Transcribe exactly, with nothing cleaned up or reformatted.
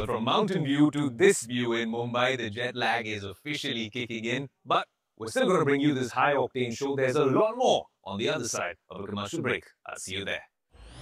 But from Mountain View to this view in Mumbai, the jet lag is officially kicking in. But we're still going to bring you this high-octane show. There's a lot more on the other side of a commercial break. I'll see you there.